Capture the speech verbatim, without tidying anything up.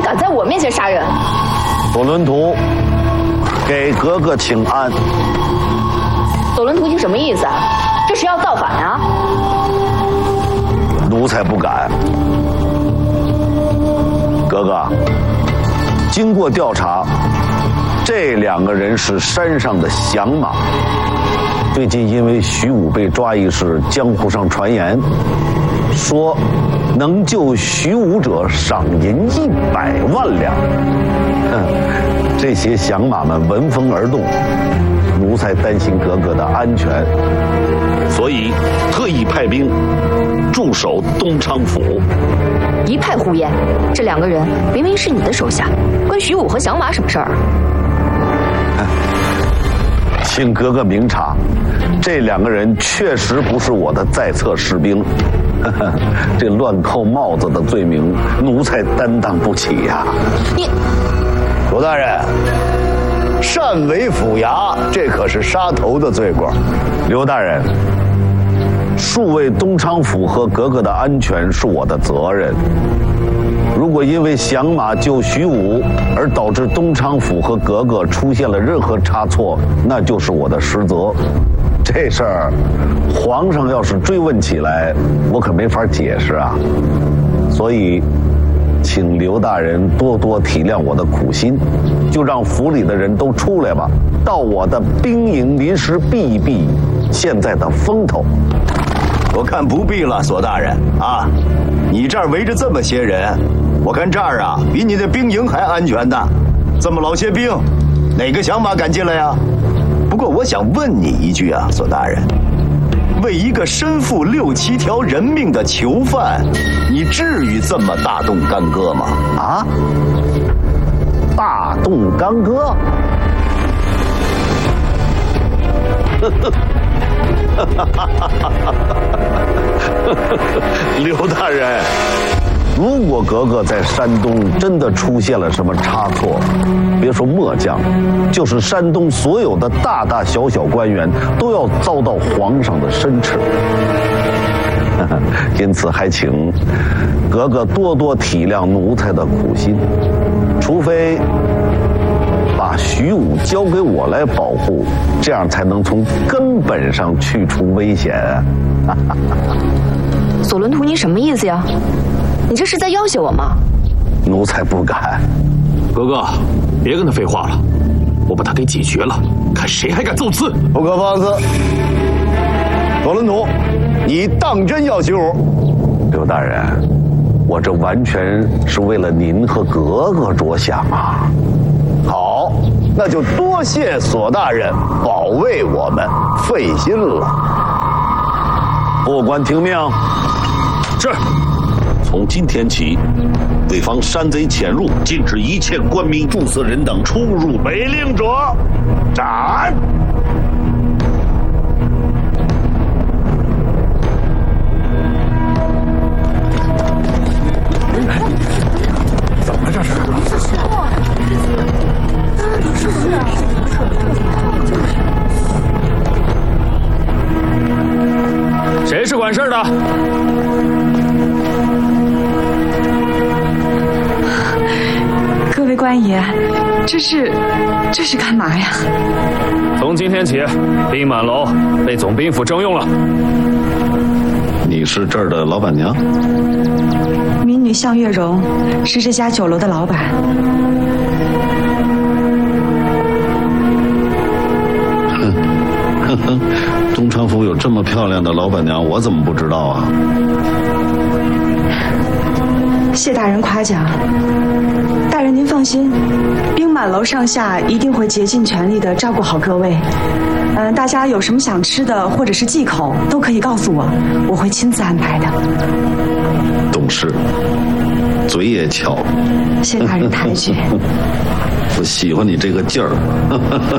敢在我面前杀人？ 索伦图，给格格请安。 索伦图，你什么意思啊？这是要造反啊？ 奴才不敢。格格，经过调查，这两个人是山上的响马。最近因为徐武被抓一事，江湖上传言说能救徐武者赏银一百万两。哼，这些响马们闻风而动，奴才担心格格的安全，所以特意派兵驻守东昌府。 一派胡言！这两个人明明是你的手下，关徐武和响马什么事儿？ 请格格明察，这两个人确实不是我的在册士兵，这乱扣帽子的罪名，奴才担当不起呀、啊。 你， 罗大人，擅为府衙，这可是杀头的罪过。 刘大人，数位东昌府和格格的安全是我的责任。如果因为响马救徐武而导致东昌府和格格出现了任何差错，那就是我的失责。这事儿，皇上要是追问起来，我可没法解释啊。所以，请刘大人多多体谅我的苦心，就让府里的人都出来吧，到我的兵营临时避一避现在的风头。 我看不必了，索大人啊，你这儿围着这么些人，我看这儿啊比你的兵营还安全的。这么老些兵，哪个响马敢进来呀？不过我想问你一句啊，索大人，为一个身负六七条人命的囚犯，你至于这么大动干戈吗？ 啊？大动干戈？刘大人，如果格格在山东真的出现了什么差错，别说末将，就是山东所有的大大小小官员都要遭到皇上的申斥。因此还请格格多多体谅奴才的苦心，除非把徐武交给我来保护，这样才能从根本上去除危险。 索伦图，你什么意思呀？你这是在要挟我吗？ 奴才不敢。 格格，别跟他废话了，我把他给解决了，看谁还敢奏刺！ 不可放肆！索伦图，你当真要徐武？ 刘大人，我这完全是为了您和格格着想啊。 好，那就多谢索大人保卫我们，费心了。 副官听命。 是。 从今天起，为防山贼潜入，禁止一切官民、注册人等出入。违令者，斩！ 怎么这是？谁是管事的？ 各位官爷，这是这是干嘛呀？ 从今天起，兵满楼被总兵府征用了。 你是这儿的老板娘？ 民女向月容是这家酒楼的老板。 哼哼哼，东昌府有这么漂亮的老板娘，我怎么不知道啊？ 谢大人夸奖。大人您放心，兵满楼上下一定会竭尽全力的照顾好各位。嗯、呃，大家有什么想吃的或者是忌口，都可以告诉我，我会亲自安排的。 懂事，嘴也巧。 谢大人抬举。 我喜欢你这个劲儿。